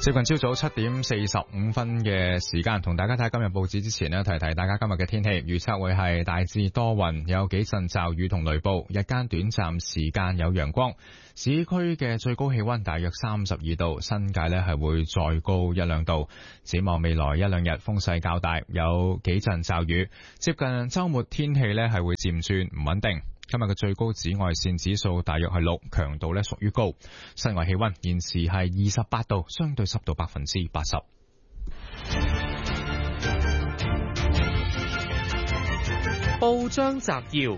接近朝早7:45嘅時間，同大家睇今日報紙之前呢，提提大家今日嘅天氣預測會係大致多雲，有幾陣驟雨同雷暴，日間短暫時間有陽光。市區嘅最高氣溫大約32度，新界呢係會再高一兩度。展望未來一兩日風勢較大，有幾陣驟雨。接近周末天氣呢係會漸轉唔穩定。今日嘅最高紫外線指數大約係6，強度呢屬於高。室外氣溫現時係28度，相對濕度80%。 報章摘要：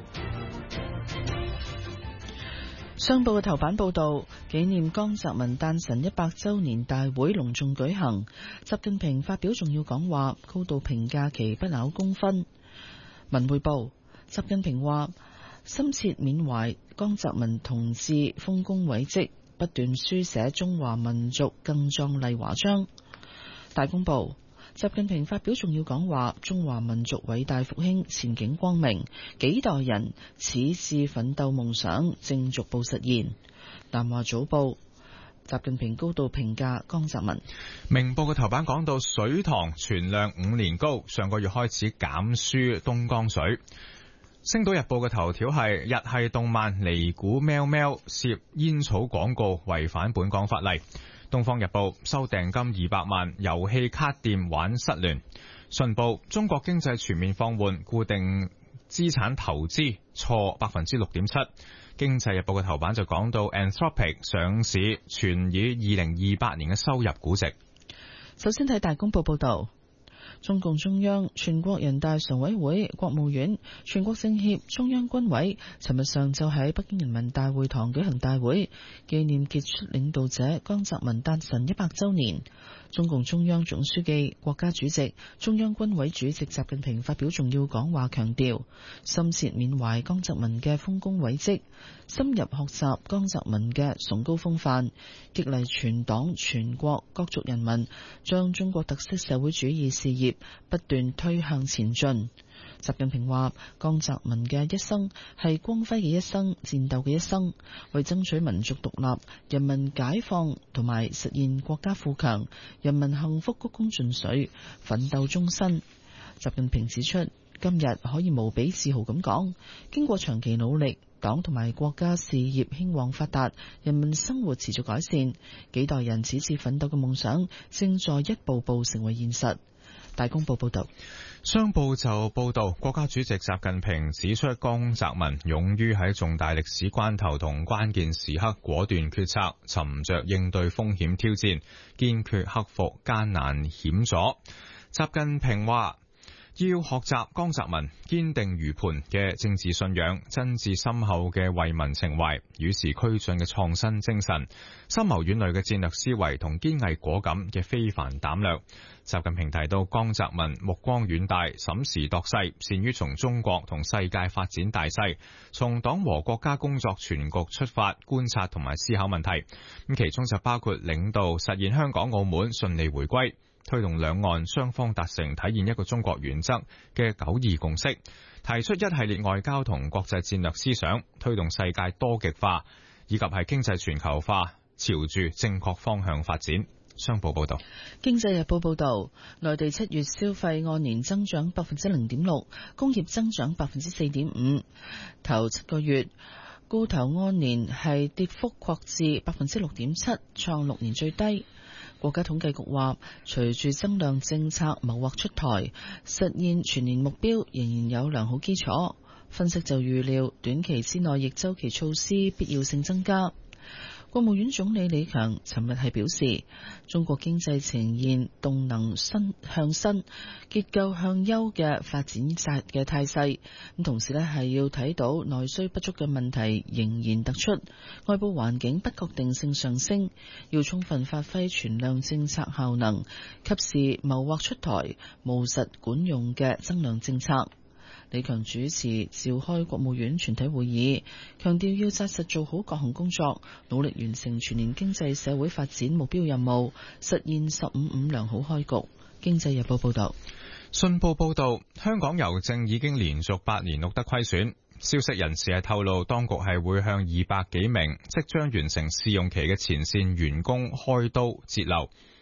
商報嘅頭版報道，紀念江澤民誕辰100週年大會隆重舉行，習近平發表重要講話，高度評價其不朽功勳。文匯報：習近平話，深切緬懷江澤民同志豐功偉績，不斷書寫中華民族更壯麗華章。大公報：習近平發表重要講話，中華民族偉大復興前景光明，幾代人矢志奮鬥夢想正逐步實現。南華早報：習近平高度評價江澤民。 明報嘅頭版講到水塘存量5年高，上個月開始減輸東江水。星島日報嘅頭條係日系動漫尼古喵喵涉煙草廣告違反本港法例。東方日報收訂金200萬，遊戲卡店玩失聯。信報中國經濟全面放緩，固定資產投資挫 6.7%。經濟日報嘅頭版就講到 Anthropic 上市，全以2028年嘅收入估值。 首先睇大公報報道。中共中央、全國人大常委會、國務院、全國政協、中央軍委尋日上晝喺北京人民大會堂舉行大會，紀念傑出領導者江澤民誕辰100週年。中共中央總書記、國家主席、中央軍委主席習近平發表重要講話，強調深切緬懷江澤民嘅豐功偉績，深入學習江澤民嘅崇高風範，激勵全黨全國各族人民將中國特色社會主義事業不斷推向前進。習近平話，江澤民嘅一生係光輝嘅一生，戰鬥嘅一生，為爭取民族獨立、人民解放同埋實現國家富強、人民幸福鞠躬盡瘁，奮鬥終身。習近平指出，今日可以無比自豪咁講，經過長期努力，黨同埋國家事業興旺發達，人民生活持續改善，幾代人矢志奮鬥嘅夢想正在一步步成為現實。大公報報道。 商報就報道，國家主席習近平指出，江澤民勇於喺重大歷史關頭同關鍵時刻果斷決策，沉着應對風險挑戰，堅決克服艱難險阻。習近平話，要學習江澤民堅定如磐嘅政治信仰、真摯深厚嘅為民情懷、與時俱進嘅創新精神、深謀遠慮嘅戰略思維同堅毅果敢嘅非凡膽略。習近平提到，江澤民目光遠大，審時度勢，善於從中國同世界發展大勢，從黨和國家工作全局出發觀察同埋思考問題。咁其中就包括領導實現香港澳門順利回歸，推動兩岸雙方達成體現一個中國原則嘅9·2共識，提出一系列外交同國際戰略思想，推動世界多極化，以及係經濟全球化朝住正確方向發展。商報報道。 經濟日報報道，內地7月消費按年增長0.6%，工業增長4.5%，頭7個月固投按年係跌幅擴至6.7%，創6年最低。國家統計局話，隨住增量政策謀劃出台，實現全年目標仍然有良好基礎。分析就預料，短期之內逆周期措施必要性增加。國務院總理李強尋日係表示，中國經濟呈現動能向新、結構向優嘅發展嘅態勢。咁同時係要睇到內需不足嘅問題仍然突出，外部環境不確定性上升，要充分發揮全量政策效能，及時謀劃出台務實管用嘅增量政策。李強主持召開國務院全體會議，強調要紮實做好各項工作，努力完成全年經濟社會發展目標任務，實現15.5良好開局。經濟日報報道。 信報報道，香港郵政已經連續8年錄得虧損。消息人士係透露，當局係會向200幾名即將完成試用期嘅前線員工開刀節流，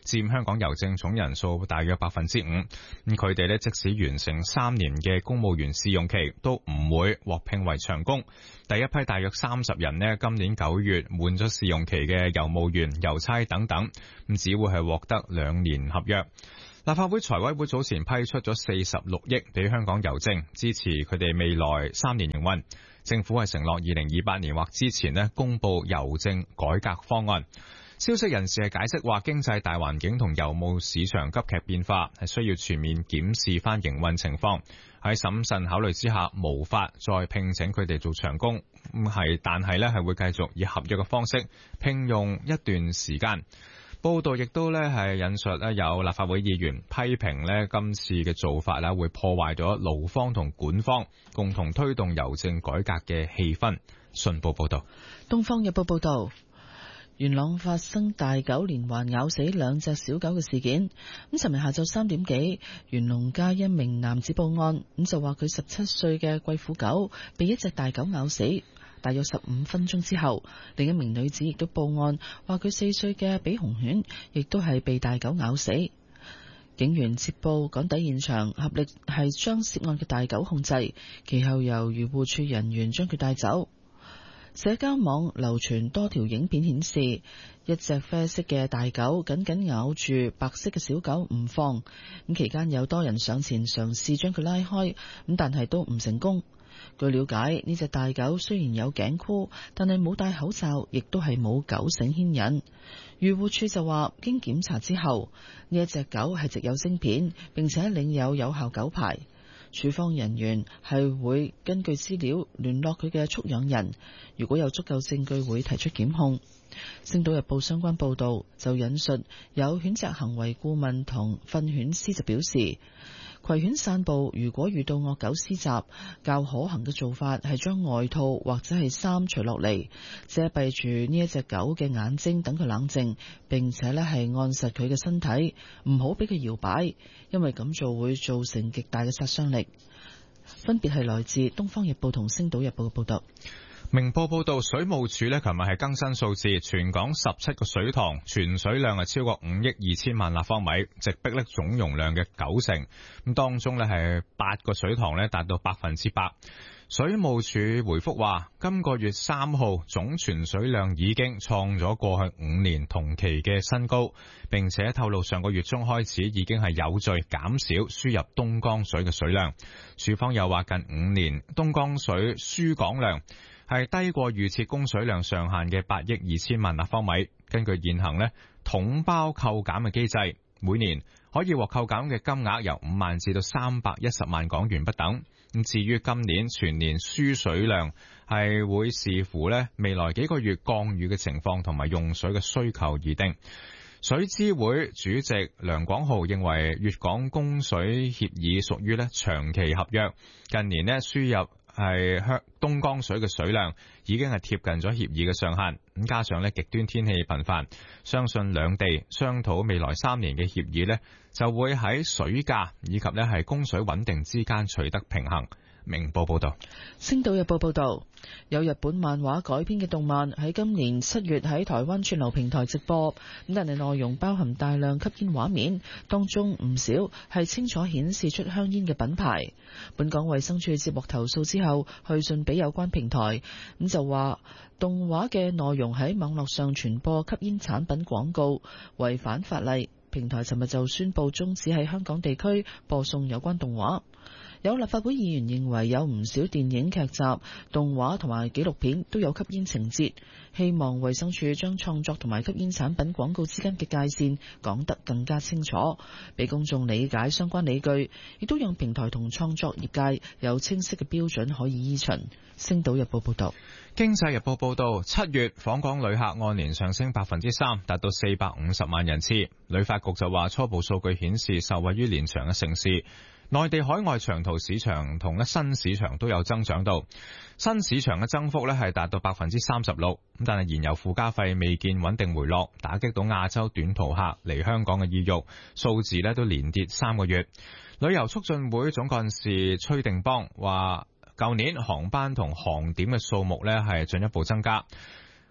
佔香港郵政總人數大約 5%。佢哋呢，即使完成3年嘅公務員試用期，都唔會獲聘為長工。第一批大約30人呢，今年9月滿咗試用期嘅郵務員、郵差等等，只會係獲得2年合約。立法會財委會早前批出咗46億俾香港郵政，支持佢哋未來3年營運。政府係承諾2028年或之前呢公布郵政改革方案。消息人士係解釋話，經濟大環境同郵務市場急劇變化，係需要全面檢視翻營運情況。喺審慎考慮之下，無法再聘請佢哋做長工。但係呢係會繼續以合約嘅方式聘用一段時間。報道亦都咧係引述咧有立法會議員批評咧今次嘅做法咧會破壞咗勞方同管方共同推動郵政改革嘅氣氛。信報報道。 東方日報報道，元朗發生大狗連環咬死2隻小狗嘅事件。尋日下晝3點幾，元龍街一名男子報案，就話佢17歲嘅貴婦狗被一隻大狗咬死。大約15分鐘之後，另一名女子亦都報案，話佢4歲嘅比熊犬亦都係被大狗咬死。警員接報趕抵現場，合力係將涉案嘅大狗控制，其後由漁護處人員將佢帶走。社交網流傳多條影片顯示，一隻啡色嘅大狗緊緊咬住白色嘅小狗唔放，期間有多人上前嘗試將佢拉開，但係都唔成功。據了解，呢隻大狗雖然有頸箍，但係冇戴口罩，亦都係冇狗繩牽引。漁護處就話，經檢查之後，呢一隻狗係植有晶片，並且領有有效狗牌。處方人員係會根據資料聯絡佢嘅畜養人，如果有足夠證據會提出檢控。星島日報相關報導就引述有犬隻行為顧問同訓犬師就表示，攜犬散步如果遇到惡狗施襲，較可行嘅做法係將外套或者係衫除落嚟，遮蔽住呢一隻狗嘅眼睛，等佢冷靜，並且係按實佢嘅身體，唔好俾佢搖擺，因為咁做會造成極大嘅殺傷力。分別係來自《東方日報》同《星島日報》嘅報道。 明報報道，水務署呢琴日係更新數字，全港17個水塘存水量係超過5億2千萬立方米，直逼呢總容量嘅90%。咁當中呢係8個水塘呢達到100%。水務署回覆話，今個月3號總存水量已經創咗過去5年同期嘅新高，並且透露上個月中開始已經係有序減少輸入東江水嘅水量。署方又話，近5年東江水輸港量係低過預設供水量上限嘅8億2千萬立方米。根據現行呢統包扣減嘅機制，每年可以獲扣減嘅金額由5萬至到310萬港元不等。咁至於今年全年輸水量係會視乎呢未來幾個月降雨嘅情況同埋用水嘅需求而定。水資會主席梁廣浩認為，粵港供水協議屬於呢長期合約，近年呢輸入係東江水嘅水量已經係貼近咗協議嘅上限，咁加上呢極端天氣頻繁，相信兩地商討未來3年嘅協議呢就會喺水價以及呢係供水穩定之間取得平衡。明報報道。 星島日報報道，有日本漫畫改編嘅動漫喺今年7月喺台灣串流平台直播，但係內容包含大量吸煙畫面，當中唔少係清楚顯示出香煙嘅品牌。本港衛生署接獲投訴之後，去信俾有關平台，就話動畫嘅內容喺網絡上傳播吸煙產品廣告，違反法例。平台尋日就宣布終止喺香港地區播送有關動畫。有立法會議員認為有唔少電影劇集、動畫同埋紀錄片都有吸煙情節，希望衛生署將創作同埋吸煙產品廣告之間嘅界線講得更加清楚，俾公眾理解相關理據，亦都讓平台同創作業界有清晰嘅標準可以依循。星島日報報道。 經濟日報報道，7月訪港旅客按年上升 3%， 達到450萬人次。旅發局就話，初步數據顯示，受惠於連長嘅城市，內地海外長途市場同新市場都有增長到。新市場嘅增幅係達到 36%， 但係燃油附加費未見穩定回落，打擊到亞洲短途客嚟香港嘅意欲，數字都連跌3個月。旅遊促進會總幹事崔定邦話，舊年航班同航點嘅數目係進一步增加。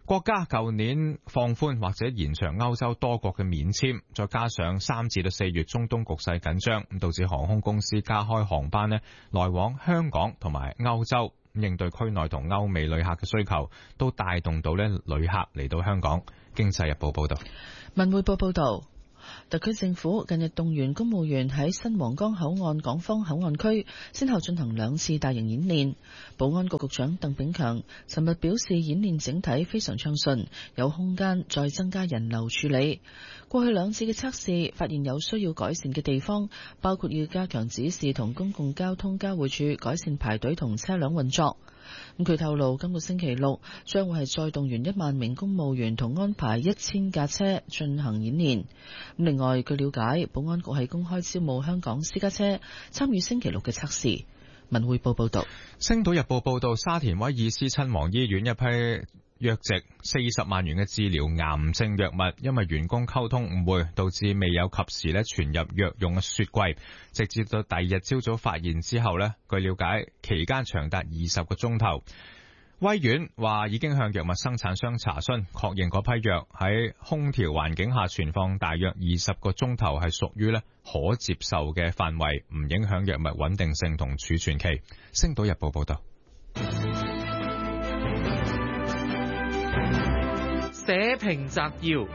國家舊年放寬或者延長歐洲多國嘅免簽，再加上3至4月中東局勢緊張，導致航空公司加開航班呢來往香港同埋歐洲，應對區內同歐美旅客嘅需求，都帶動到呢旅客嚟到香港。經濟日報報道。 文匯報報道，特區政府近日動員公務員喺新皇崗口岸港方口岸區先後進行2次大型演練。保安局局長鄧炳強尋日表示，演練整體非常暢順，有空間再增加人流處理。過去2次嘅測試發現有需要改善嘅地方，包括要加強指示同公共交通交匯處改善排隊同車輛運作。佢透露，今個星期六將會係再動員1萬名公務員同安排1000架車進行演練。另外，據了解，保安局係公開招募香港私家車參與星期六嘅測試。文匯報報道。 星島日報報道，沙田威爾斯親王醫院一批約值40萬元嘅治療癌症藥物，因為員工溝通誤會，導致未有及時傳入藥用嘅雪櫃，直至到第二日朝早發現之後據了解期間長達20個鐘頭。威院話已經向藥物生產商查詢，確認嗰批藥喺空調環境下存放大約20個鐘頭係屬於可接受嘅範圍，唔影響藥物穩定性同儲存期。星島日報報道。 社評摘要。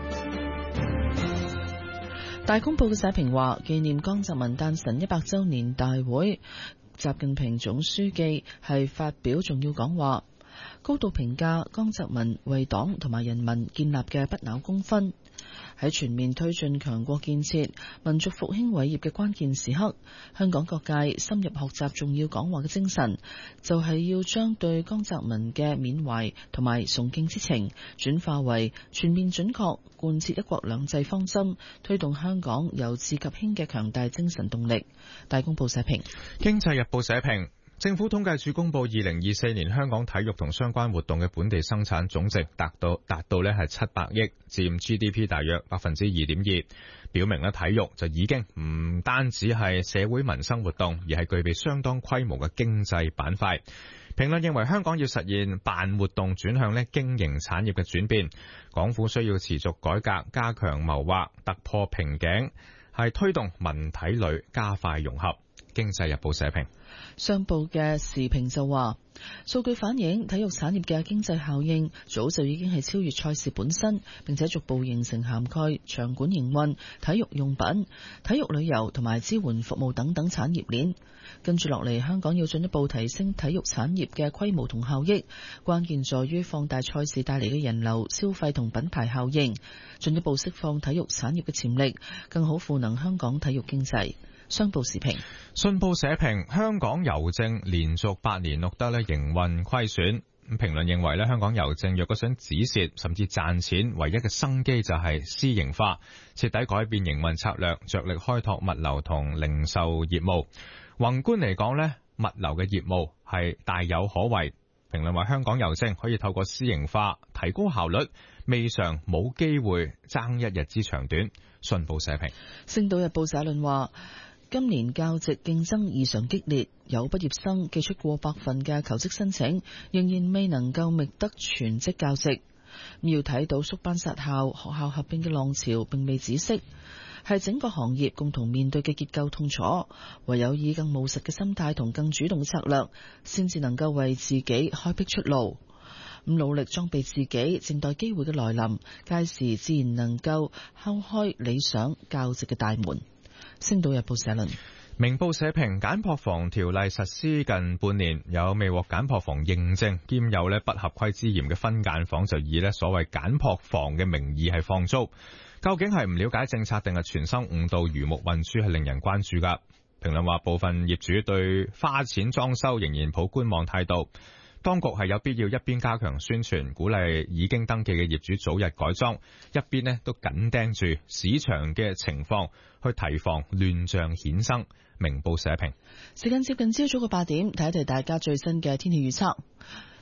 大公報嘅社評話，紀念江澤民誕辰100週年大會，習近平總書記係發表重要講話，高度評價江澤民為黨同埋人民建立嘅不朽功勳。喺全面推進強國建設、民族復興偉業嘅關鍵時刻，香港各界深入學習重要講話嘅精神，就係要將對江澤民嘅緬懷同埋崇敬之情轉化為全面準確貫徹一國兩制方針，推動香港由治及興嘅強大精神動力。大公報社評。 經濟日報社評。政府統計處公布2024年香港體育同相關活動嘅本地生產總值達到係700億，佔 GDP 大約 2.2%， 表明體育就已經唔單止係社會民生活動，而係具備相當規模嘅經濟板塊。評論認為香港要實現辦活動轉向經營產業嘅轉變，港府需要持續改革，加強謀劃，突破瓶頸，係推動文體旅加快融合。經濟日報社評。 商報嘅時評就話，數據反映體育產業嘅經濟效應早就已經係超越賽事本身，並且逐步形成涵蓋場館營運、體育用品、體育旅遊同埋支援服務等等產業鏈。跟住落嚟，香港要進一步提升體育產業嘅規模同效益，關鍵在於放大賽事帶嚟嘅人流、消費同品牌效應，進一步釋放體育產業嘅潛力，更好賦能香港體育經濟。商報時評。 信報社評，香港郵政連續8年錄得營運虧損。評論認為香港郵政若果想止蝕甚至賺錢，唯一嘅生機就係私營化，徹底改變營運策略，着力開拓物流同零售業務。宏觀嚟講物流嘅業務係大有可為。評論話香港郵政可以透過私營化提高效率，未嘗冇機會爭一日之長短。信報社評。 星島日報社論話，今年教職競爭異常激烈，有畢業生寄出過百份嘅求職申請，仍然未能夠覓得全職教職。要睇到縮班殺校、學校合併嘅浪潮並未止息，係整個行業共同面對嘅結構痛楚。唯有以更務實嘅心態同更主動嘅策略，先至能夠為自己開闢出路。努力裝備自己，靜待機會嘅來臨，屆時自然能夠敲開理想教職嘅大門。星島日報社論。 明報社評，簡撲房條例實施近半年，有未獲簡撲房認證兼有不合規之嫌嘅分間房就以所謂簡撲房嘅名義係放租，究竟係唔了解政策定係存心誤導魚目混珠，係令人關注噶。評論話部分業主對花錢裝修仍然抱觀望態度，當局係有必要一邊加強宣傳，鼓勵已經登記嘅業主早日改裝，一邊都緊盯住市場嘅情況，去提防亂象衍生。明報社評。 時間接近朝早嘅8點，睇一睇大家最新嘅天氣預測。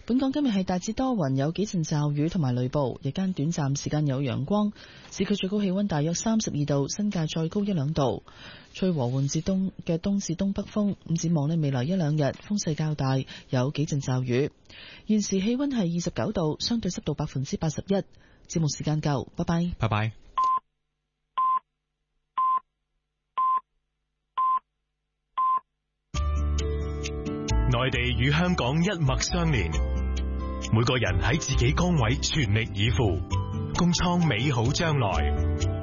本港今日係大致多雲，有幾陣驟雨同埋雷暴，日間短暫時間有陽光。市區最高氣溫大約32度，新界再高1-2度。吹和緩至東至東北風。咁展望呢，未來1-2日風勢較大，有幾陣驟雨。現時氣溫係29度，相對濕度81%。節目時間夠，拜拜。 拜拜。 內地與香港一脈相連，每個人喺自己崗位全力以赴，共創美好將來。